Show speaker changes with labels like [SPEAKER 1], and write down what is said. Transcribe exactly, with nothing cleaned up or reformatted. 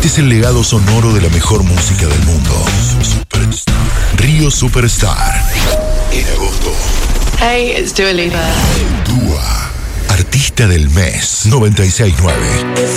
[SPEAKER 1] Este es el legado sonoro de la mejor música del mundo. Río Superstar. En agosto.
[SPEAKER 2] Hey, it's Dua Lipa.
[SPEAKER 1] Dua. Artista del mes. noventa y seis nueve.